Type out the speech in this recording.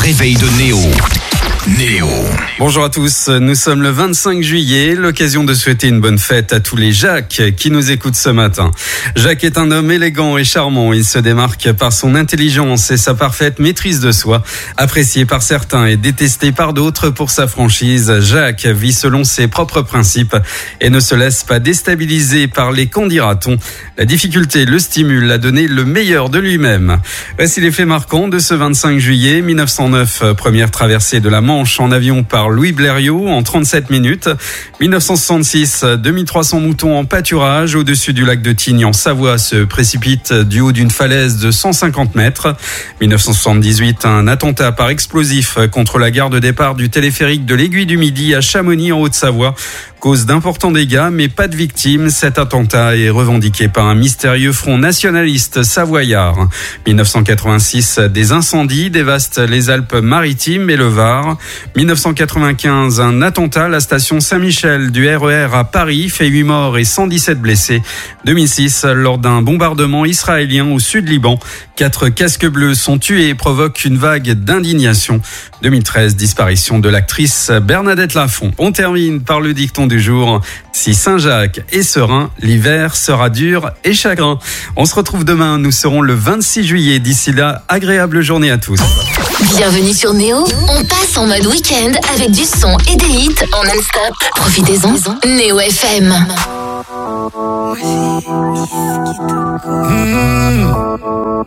réveil de Néo. Bonjour à tous, nous sommes le 25 juillet, l'occasion de souhaiter une bonne fête à tous les Jacques qui nous écoutent ce matin. Jacques est un homme élégant et charmant, il se démarque par son intelligence et sa parfaite maîtrise de soi. Apprécié par certains et détesté par d'autres pour sa franchise, Jacques vit selon ses propres principes et ne se laisse pas déstabiliser par les qu'en dira-t-on. La difficulté le stimule à donner le meilleur de lui-même. Voici les faits marquants de ce 25 juillet 1909, première traversée de la Manche en avion par Louis Blériot en 37 minutes. 1966, 2300 moutons en pâturage au-dessus du lac de Tignes en Savoie se précipitent du haut d'une falaise de 150 mètres. 1978, un attentat par explosif contre la gare de départ du téléphérique de l'Aiguille du Midi à Chamonix en Haute-Savoie. Cause d'importants dégâts, mais pas de victimes. Cet attentat est revendiqué par un mystérieux front nationaliste savoyard. 1986, des incendies dévastent les Alpes-Maritimes et le Var. 1995, un attentat à la station Saint-Michel du RER à Paris fait 8 morts et 117 blessés. 2006, lors d'un bombardement israélien au sud Liban, 4 casques bleus sont tués et provoquent une vague d'indignation. 2013, disparition de l'actrice Bernadette Lafont. On termine par le dicton du jour. Si Saint-Jacques est serein, l'hiver sera dur et chagrin. On se retrouve demain, nous serons le 26 juillet. D'ici là, agréable journée à tous. Bienvenue sur Néo, on passe en mode week-end avec du son et des hits en non-stop. Profitez-en, Néo FM.